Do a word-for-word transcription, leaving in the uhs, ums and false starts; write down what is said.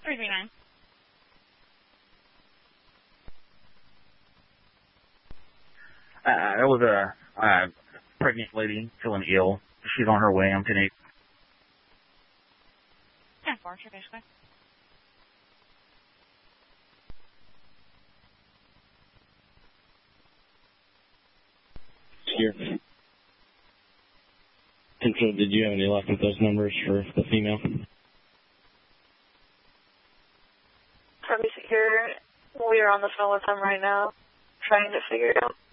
three three nine. Uh, it was a, a pregnant lady feeling ill. She's on her way. I'm ten eight. ten four, sure, basically. Here. Control, did you have any luck with those numbers for the female? From Secure, we are on the phone with them right now, trying to figure it out.